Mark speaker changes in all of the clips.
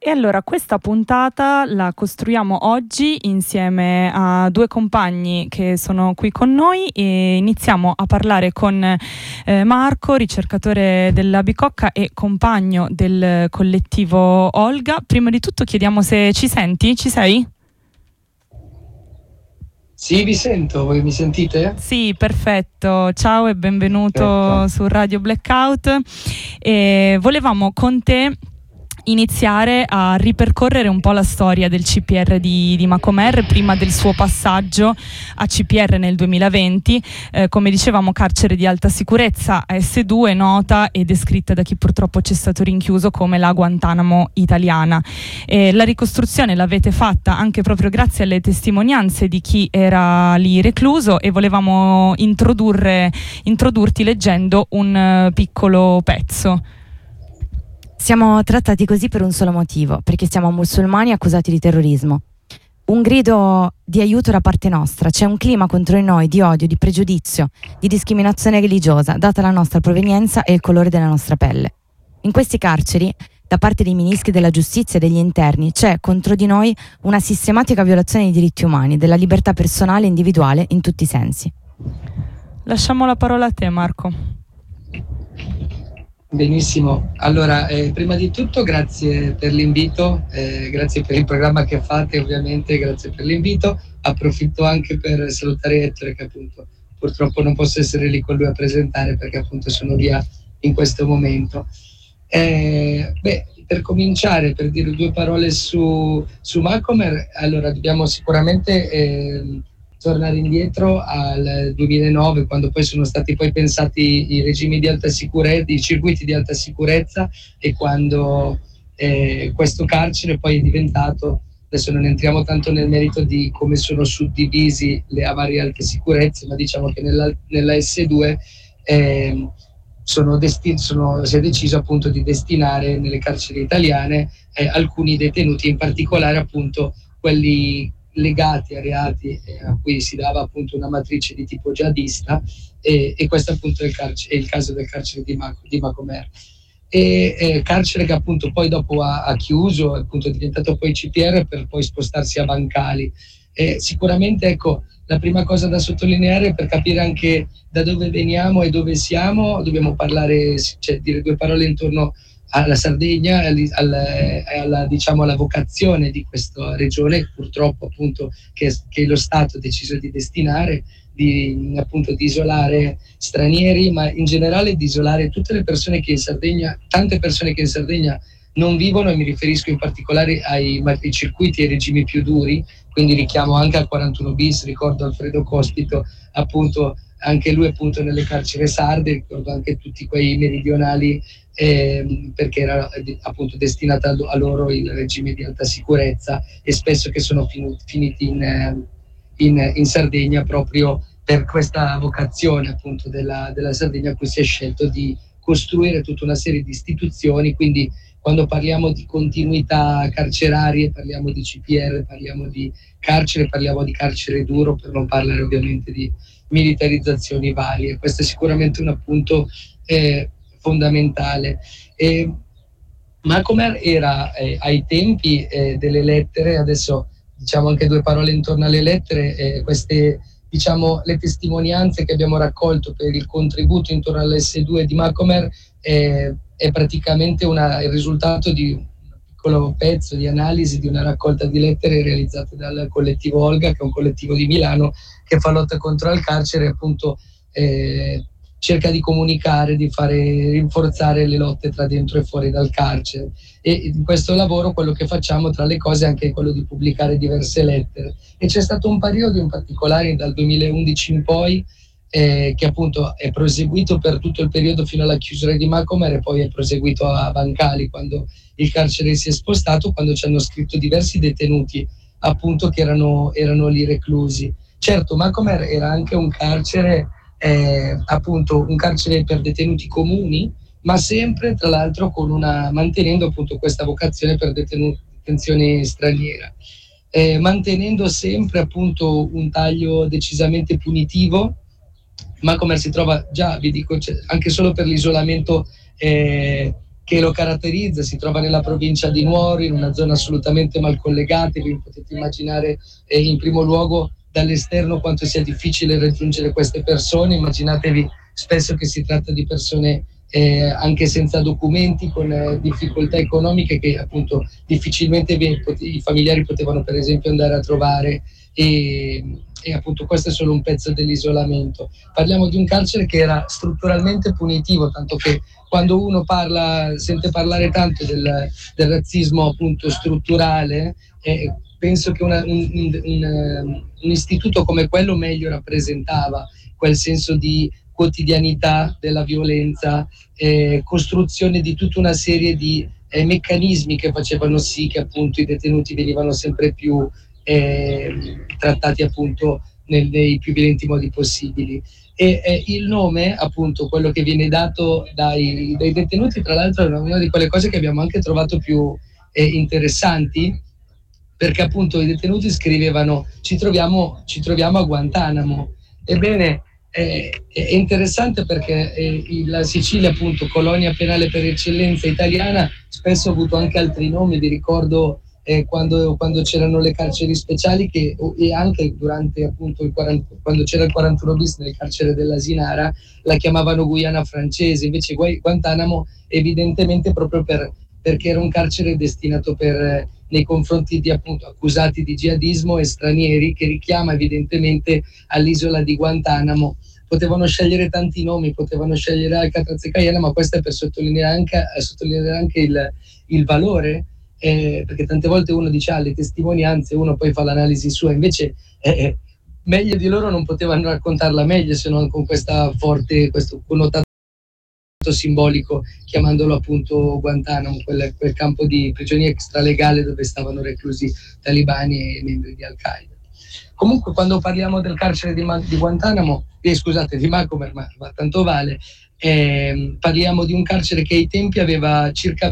Speaker 1: E allora questa puntata la costruiamo oggi insieme a due compagni che sono qui con noi e iniziamo a parlare con Marco, ricercatore della Bicocca e compagno del collettivo Olga. Prima di tutto chiediamo se ci senti, ci sei?
Speaker 2: Sì, vi sento, voi mi sentite?
Speaker 1: Sì, perfetto. Ciao e benvenuto su Radio Blackout. E volevamo con te iniziare a ripercorrere un po' la storia del CPR di Macomer prima del suo passaggio a CPR nel 2020, come dicevamo carcere di alta sicurezza S2, nota e descritta da chi purtroppo c'è stato rinchiuso come la Guantanamo italiana. La ricostruzione l'avete fatta anche proprio grazie alle testimonianze di chi era lì recluso e volevamo introdurti leggendo un piccolo pezzo.
Speaker 3: Siamo trattati così per un solo motivo, perché siamo musulmani accusati di terrorismo. Un grido di aiuto da parte nostra, c'è un clima contro di noi di odio, di pregiudizio, di discriminazione religiosa, data la nostra provenienza e il colore della nostra pelle. In questi carceri, da parte dei ministri della giustizia e degli interni, c'è contro di noi una sistematica violazione dei diritti umani, della libertà personale e individuale in tutti i sensi.
Speaker 1: Lasciamo la parola a te, Marco.
Speaker 2: Benissimo, allora prima di tutto grazie per l'invito, grazie per il programma che fate, ovviamente grazie per l'invito. Approfitto anche per salutare Ettore, che appunto purtroppo non posso essere lì con lui a presentare perché appunto sono via in questo momento. Per cominciare, per dire due parole su Macomer, allora dobbiamo sicuramente tornare indietro al 2009, quando poi sono stati poi pensati i regimi di alta sicurezza, i circuiti di alta sicurezza, e quando questo carcere poi è diventato, adesso non entriamo tanto nel merito di come sono suddivisi le varie alte sicurezze, ma diciamo che nella S2 si è deciso appunto di destinare nelle carceri italiane alcuni detenuti, in particolare appunto quelli legati a reati a cui si dava appunto una matrice di tipo jihadista, e questo appunto è il caso del carcere di Macomer, carcere che appunto poi dopo ha chiuso, appunto è diventato poi CPR per poi spostarsi a Bancali. Sicuramente ecco, la prima cosa da sottolineare, per capire anche da dove veniamo e dove siamo, dobbiamo parlare, cioè dire due parole intorno alla Sardegna, alla vocazione di questa regione, purtroppo appunto che lo Stato ha deciso di destinare, di isolare stranieri, ma in generale di isolare tutte le persone che in Sardegna, tante persone che in Sardegna non vivono, e mi riferisco in particolare ai circuiti e ai regimi più duri, quindi richiamo anche al 41 bis, ricordo Alfredo Cospito, appunto anche lui appunto nelle carceri sarde, ricordo anche tutti quei meridionali, perché era appunto destinata a loro il regime di alta sicurezza, e spesso che sono finiti in Sardegna proprio per questa vocazione appunto della Sardegna, a cui si è scelto di costruire tutta una serie di istituzioni. Quindi quando parliamo di continuità carcerarie parliamo di CPR, parliamo di carcere duro, per non parlare ovviamente di militarizzazioni varie. Questo è sicuramente un appunto fondamentale. Macomer era ai tempi delle lettere, adesso diciamo anche due parole intorno alle lettere, queste diciamo le testimonianze che abbiamo raccolto per il contributo intorno all'S2 di Macomer, è praticamente il risultato di un piccolo pezzo di analisi di una raccolta di lettere realizzate dal collettivo Olga, che è un collettivo di Milano che fa lotta contro il carcere, appunto cerca di comunicare, di fare rinforzare le lotte tra dentro e fuori dal carcere. E in questo lavoro quello che facciamo, tra le cose, è anche quello di pubblicare diverse lettere. E c'è stato un periodo in particolare dal 2011 in poi, che appunto è proseguito per tutto il periodo fino alla chiusura di Macomer, e poi è proseguito a Bancali quando il carcere si è spostato, quando ci hanno scritto diversi detenuti appunto che erano lì reclusi. Certo, Macomer era anche un carcere appunto un carcere per detenuti comuni, ma sempre tra l'altro mantenendo appunto questa vocazione per detenzione straniera, mantenendo sempre appunto un taglio decisamente punitivo. Macomer si trova già, vi dico, anche solo per l'isolamento che lo caratterizza. Si trova nella provincia di Nuoro, in una zona assolutamente mal collegata. Vi potete immaginare in primo luogo dall'esterno quanto sia difficile raggiungere queste persone. Immaginatevi spesso che si tratta di persone anche senza documenti, con difficoltà economiche che appunto difficilmente i familiari potevano per esempio andare a trovare, e appunto questo è solo un pezzo dell'isolamento. Parliamo di un carcere che era strutturalmente punitivo, tanto che quando uno sente parlare tanto del razzismo appunto strutturale, penso che un istituto come quello meglio rappresentava quel senso di quotidianità della violenza, costruzione di tutta una serie di meccanismi che facevano sì che appunto i detenuti venivano sempre più trattati appunto nei più violenti modi possibili. E il nome, appunto, quello che viene dato dai detenuti, tra l'altro è una di quelle cose che abbiamo anche trovato più interessanti, perché appunto i detenuti scrivevano ci troviamo a Guantanamo. Ebbene, è interessante perché la Sicilia, appunto, colonia penale per eccellenza italiana, spesso ha avuto anche altri nomi. Vi ricordo quando c'erano le carceri speciali, e anche durante appunto quando c'era il 41 bis nel carcere dell'Asinara, la chiamavano Guyana francese. Invece Guantanamo evidentemente proprio perché era un carcere destinato nei confronti di appunto accusati di jihadismo e stranieri, che richiama evidentemente all'isola di Guantanamo. Potevano scegliere tanti nomi, potevano scegliere Alcatraz e Caiena, ma questo è per sottolineare anche il valore, perché tante volte uno dice le testimonianze, uno poi fa l'analisi sua, invece meglio di loro non potevano raccontarla meglio, se non con questo connotato simbolico, chiamandolo appunto Guantanamo, quel campo di prigionia extralegale dove stavano reclusi talibani e membri di Al-Qaeda. Comunque, quando parliamo del carcere di Guantanamo, scusate, di Macomer, ma tanto vale, parliamo di un carcere che ai tempi aveva circa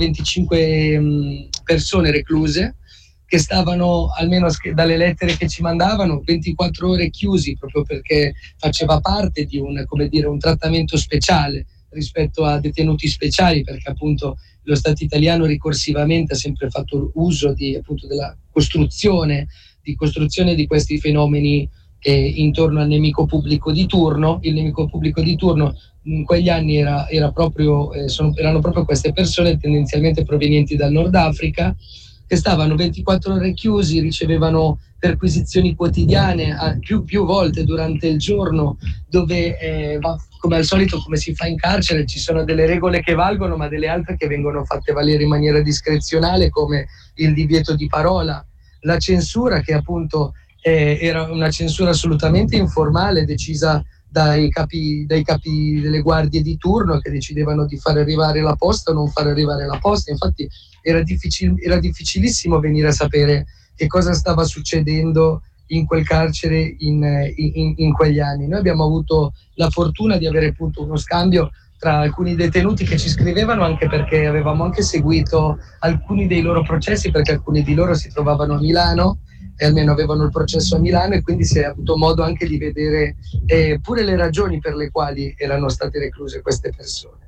Speaker 2: 25 persone recluse, che stavano, almeno dalle lettere che ci mandavano, 24 ore chiusi, proprio perché faceva parte di un trattamento speciale rispetto a detenuti speciali, perché appunto lo Stato italiano ricorsivamente ha sempre fatto uso della costruzione di questi fenomeni intorno al nemico pubblico di turno. Il nemico pubblico di turno in quegli anni erano proprio queste persone, tendenzialmente provenienti dal Nord Africa, che stavano 24 ore chiusi, ricevevano perquisizioni quotidiane più volte durante il giorno, dove come al solito, come si fa in carcere, ci sono delle regole che valgono, ma delle altre che vengono fatte valere in maniera discrezionale, come il divieto di parola, la censura, che appunto era una censura assolutamente informale, decisa dai capi delle guardie di turno, che decidevano di far arrivare la posta o non far arrivare la posta. Infatti era difficilissimo venire a sapere che cosa stava succedendo in quel carcere in quegli anni. Noi abbiamo avuto la fortuna di avere appunto uno scambio tra alcuni detenuti che ci scrivevano, anche perché avevamo anche seguito alcuni dei loro processi, perché alcuni di loro si trovavano a Milano e almeno avevano il processo a Milano, e quindi si è avuto modo anche di vedere pure le ragioni per le quali erano state recluse queste persone.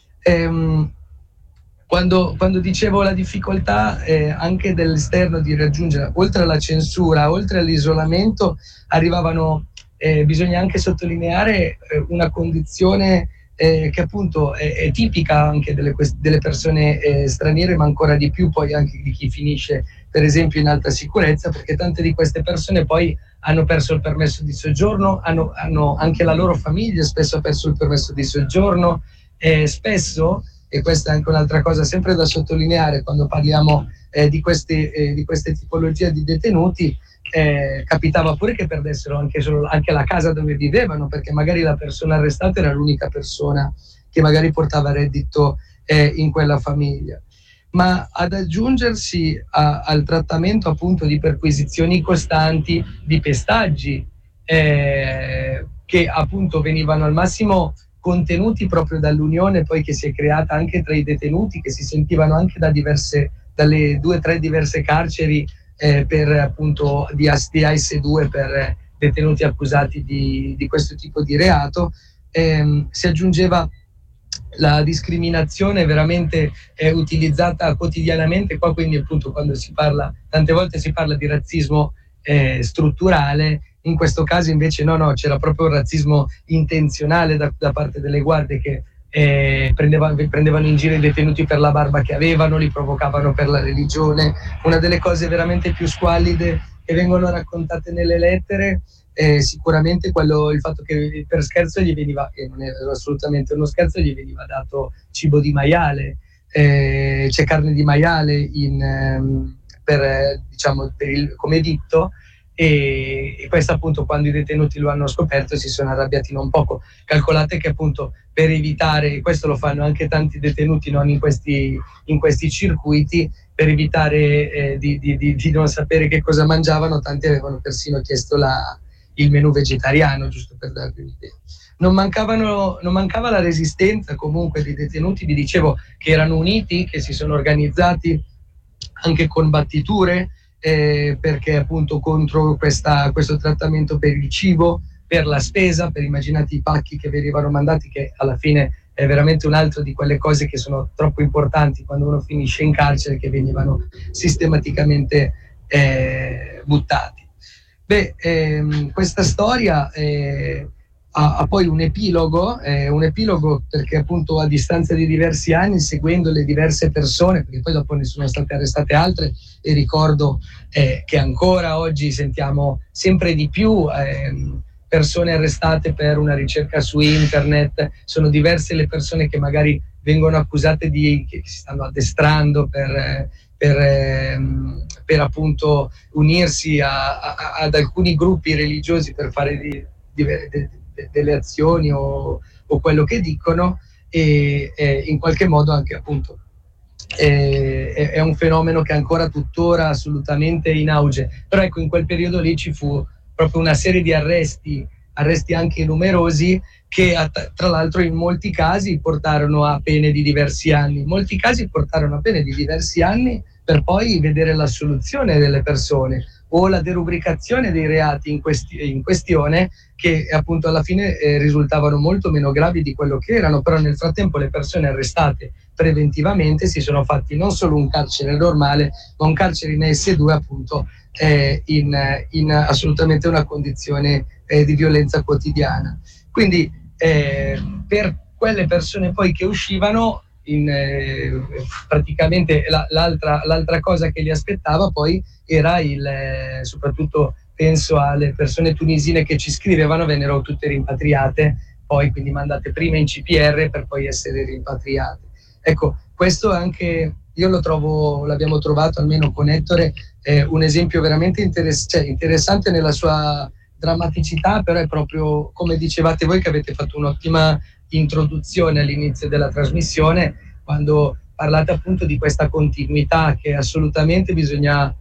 Speaker 2: Quando dicevo la difficoltà anche dell'esterno di raggiungere, oltre alla censura, oltre all'isolamento, arrivavano, bisogna anche sottolineare una condizione che appunto è tipica anche delle persone straniere, ma ancora di più poi anche di chi finisce per esempio in alta sicurezza, perché tante di queste persone poi hanno perso il permesso di soggiorno, hanno anche la loro famiglia spesso ha perso il permesso di soggiorno, spesso, e questa è anche un'altra cosa sempre da sottolineare quando parliamo di queste tipologie di detenuti, capitava pure che perdessero anche la casa dove vivevano, perché magari la persona arrestata era l'unica persona che magari portava reddito in quella famiglia. Ma ad aggiungersi al trattamento appunto di perquisizioni costanti, di pestaggi che appunto venivano al massimo contenuti proprio dall'unione poi che si è creata anche tra i detenuti, che si sentivano anche dalle 2 o 3 diverse carceri per appunto di AS2 per detenuti accusati di questo tipo di reato, si aggiungeva la discriminazione veramente è utilizzata quotidianamente qua, quindi appunto quando si parla, tante volte si parla di razzismo strutturale, in questo caso invece no, c'era proprio un razzismo intenzionale da parte delle guardie che prendevano in giro i detenuti per la barba che avevano, li provocavano per la religione. Una delle cose veramente più squallide che vengono raccontate nelle lettere sicuramente il fatto che per scherzo gli veniva, e non era assolutamente uno scherzo, gli veniva dato cibo di maiale, c'è carne di maiale come vitto, e questo appunto quando i detenuti lo hanno scoperto si sono arrabbiati non poco. Calcolate che appunto per evitare, questo lo fanno anche tanti detenuti non in questi circuiti, per evitare di non sapere che cosa mangiavano, tanti avevano persino chiesto il menù vegetariano, giusto per darvi un'idea. Non mancava la resistenza comunque dei detenuti, vi dicevo che erano uniti, che si sono organizzati anche con battiture, perché appunto contro questo trattamento per il cibo, per la spesa, per immaginate i pacchi che venivano mandati, che alla fine è veramente un'altra di quelle cose che sono troppo importanti quando uno finisce in carcere, che venivano sistematicamente buttati. Questa storia ha poi un epilogo perché appunto a distanza di diversi anni, seguendo le diverse persone, perché poi dopo ne sono state arrestate altre, e ricordo che ancora oggi sentiamo sempre di più persone arrestate per una ricerca su internet. Sono diverse le persone che magari vengono accusate che si stanno addestrando per appunto unirsi ad alcuni gruppi religiosi per fare delle azioni o quello che dicono, e in qualche modo anche appunto è un fenomeno che ancora tuttora assolutamente in auge. Però ecco, in quel periodo lì ci fu proprio una serie di arresti anche numerosi, che tra l'altro in molti casi portarono a pene di diversi anni. Molti casi portarono a pene di diversi anni per poi vedere l'assoluzione delle persone o la derubricazione dei reati in questione, che appunto alla fine risultavano molto meno gravi di quello che erano. Però nel frattempo le persone arrestate preventivamente si sono fatti non solo un carcere normale, ma un carcere in S2 appunto in assolutamente una condizione di violenza quotidiana. Quindi per quelle persone poi che uscivano, praticamente l'altra cosa che li aspettava poi era soprattutto penso alle persone tunisine che ci scrivevano, vennero tutte rimpatriate poi, quindi mandate prima in CPR per poi essere rimpatriate. Ecco, questo anche io l'abbiamo trovato almeno con Ettore un esempio veramente interessante nella sua drammaticità, però è proprio come dicevate voi, che avete fatto un'ottima introduzione all'inizio della trasmissione, quando parlate appunto di questa continuità che assolutamente bisogna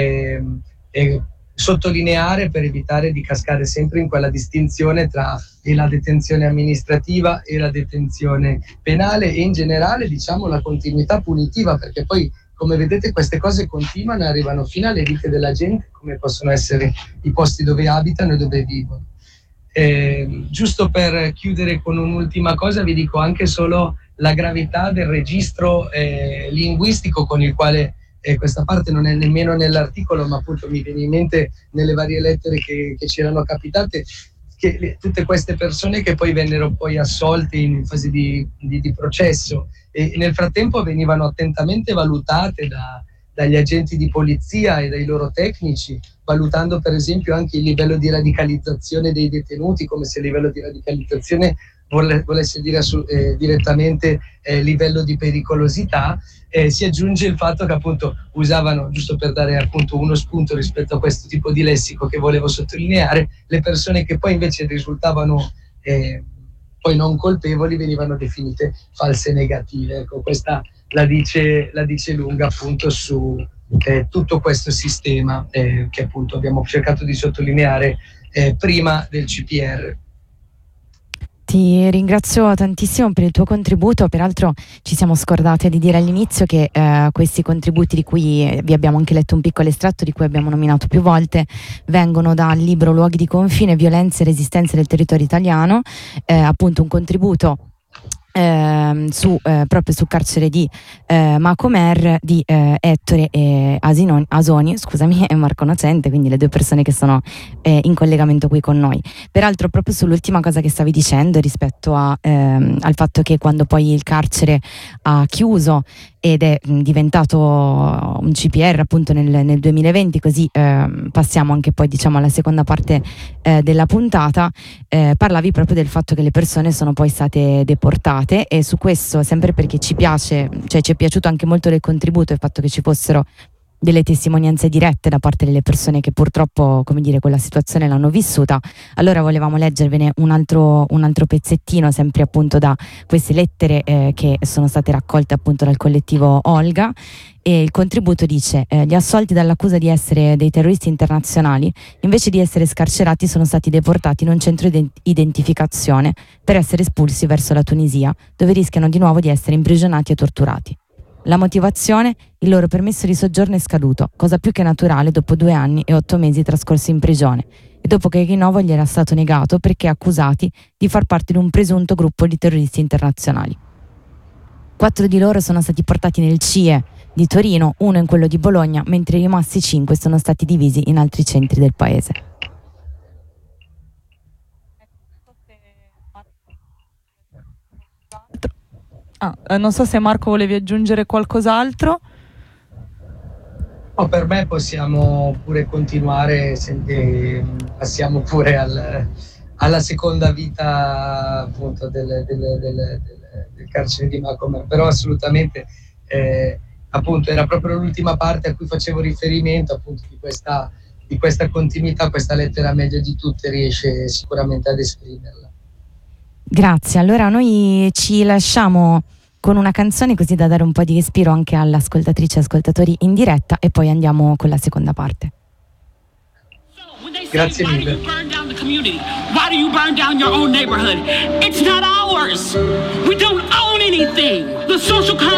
Speaker 2: sottolineare per evitare di cascare sempre in quella distinzione tra la detenzione amministrativa e la detenzione penale, e in generale diciamo la continuità punitiva, perché poi come vedete queste cose continuano e arrivano fino alle vite della gente, come possono essere i posti dove abitano e dove vivono. Giusto per chiudere con un'ultima cosa, vi dico anche solo la gravità del registro linguistico con il quale questa parte non è nemmeno nell'articolo, ma appunto mi viene in mente nelle varie lettere che ci erano capitate, che tutte queste persone che poi vennero poi assolte in fase di processo, e nel frattempo venivano attentamente valutate dagli agenti di polizia e dai loro tecnici, valutando per esempio anche il livello di radicalizzazione dei detenuti, come se il livello di radicalizzazione volesse dire direttamente livello di pericolosità. Si aggiunge il fatto che appunto usavano, giusto per dare appunto uno spunto rispetto a questo tipo di lessico che volevo sottolineare, le persone che poi invece risultavano poi non colpevoli venivano definite false negative. Ecco, questa la dice lunga appunto su tutto questo sistema che appunto abbiamo cercato di sottolineare prima del CPR.
Speaker 3: Ti ringrazio tantissimo per il tuo contributo. Peraltro ci siamo scordate di dire all'inizio che questi contributi, di cui vi abbiamo anche letto un piccolo estratto, di cui abbiamo nominato più volte, vengono dal libro Luoghi di confine, violenze e resistenze del territorio italiano, appunto un contributo proprio su carcere di Macomer di Ettore Asoni, scusami, e Marco Nocente, quindi le due persone che sono in collegamento qui con noi. Peraltro proprio sull'ultima cosa che stavi dicendo rispetto al fatto che quando poi il carcere ha chiuso ed è diventato un CPR appunto nel 2020, così passiamo anche poi diciamo alla seconda parte della puntata, parlavi proprio del fatto che le persone sono poi state deportate, e su questo, sempre perché ci piace, cioè ci è piaciuto anche molto del contributo il fatto che ci fossero delle testimonianze dirette da parte delle persone che purtroppo, come dire, quella situazione l'hanno vissuta. Allora volevamo leggervene un altro pezzettino, sempre appunto da queste lettere che sono state raccolte appunto dal collettivo Olga. E il contributo dice: gli assolti dall'accusa di essere dei terroristi internazionali, invece di essere scarcerati, sono stati deportati in un centro di identificazione per essere espulsi verso la Tunisia, dove rischiano di nuovo di essere imprigionati e torturati. La motivazione? Il loro permesso di soggiorno è scaduto, cosa più che naturale dopo 2 anni e 8 mesi trascorsi in prigione, e dopo che il rinnovo gli era stato negato perché accusati di far parte di un presunto gruppo di terroristi internazionali. 4 di loro sono stati portati nel CIE di Torino, 1 in quello di Bologna, mentre i rimasti 5 sono stati divisi in altri centri del paese.
Speaker 1: Non so se Marco volevi aggiungere qualcos'altro.
Speaker 2: No, per me possiamo pure continuare, passiamo pure alla seconda vita appunto del carcere di Macomer, però assolutamente appunto era proprio l'ultima parte a cui facevo riferimento, appunto di questa continuità. Questa lettera, meglio di tutte, riesce sicuramente ad esprimerla.
Speaker 3: Grazie, allora noi ci lasciamo con una canzone così da dare un po' di respiro anche alle ascoltatrici e ascoltatori in diretta, e poi andiamo con la seconda parte.
Speaker 2: Grazie mille.
Speaker 4: Why do you burn down your own neighborhood? It's not ours. We don't own anything. The social